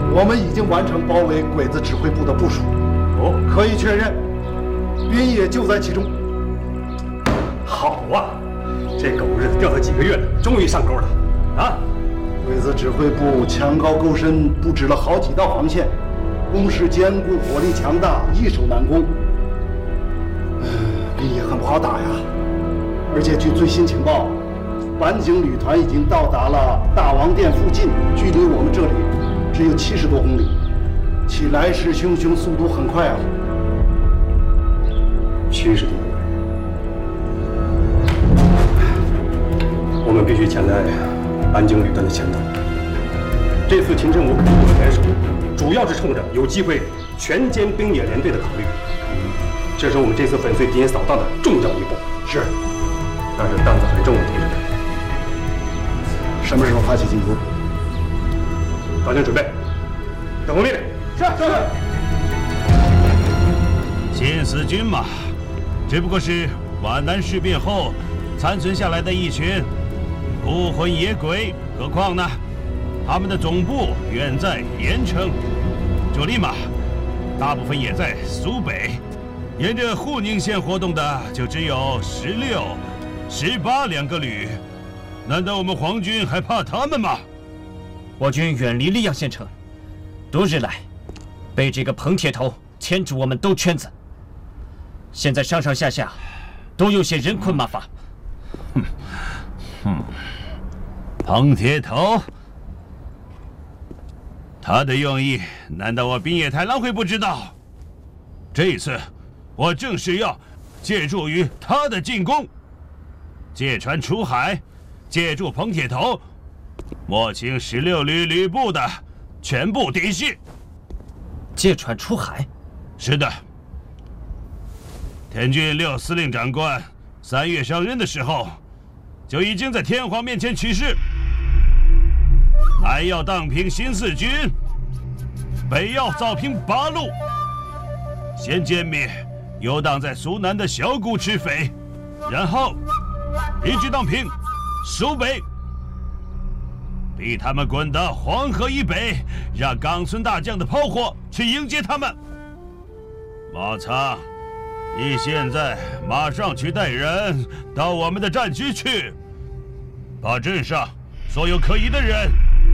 我们已经完成包围鬼子指挥部的部署。 哦， 可以确认，兵也就在其中。 好啊，这狗日子吊他几个月了，终于上钩了。啊！ 鬼子指挥部墙高沟深，布置了好几道防线，工事坚固，火力强大，易守难攻。兵也很不好打呀。而且据最新情报，坂井旅团已经到达了大王殿附近，距离我们这里只有70多公里，其来势汹汹，速度很快啊。 70多公里，我们必须前来坂井旅团的前头。这次秦政务跟我们联手，主要是冲着有机会全歼兵野联队的考虑。这是我们这次粉碎敌人扫荡的重要一步。 是， 但是担子很重啊，同志们。 什么时候发起进攻？ 抓紧准备，等候命令。 是。 新四军嘛，只不过是皖南事变后残存下来的一群孤魂野鬼，何况呢，他们的总部远在盐城，主力嘛，大部分也在苏北，沿着沪宁线活动的就只有16、18两个旅，难道我们皇军还怕他们吗？ 我军远离溧阳县城，多日来被这个彭铁头牵住我们兜圈子，现在上上下下都有些人困马乏。 彭铁头，他的用意难道我滨野太郎会不知道？这一次我正是要借助于他的进攻，借船出海，借助彭铁头摸清16旅旅部的全部底细。 借船出海？ 是的。田军6司令长官3月上任的时候，就已经在天皇面前起誓，南要荡平新四军，北要扫平八路，先歼灭游荡在苏南的小股赤匪，然后一举荡平苏北，逼他们滚到黄河以北，让冈村大将的炮火去迎接他们。马仓，你现在马上去带人到我们的战区去，把镇上所有可疑的人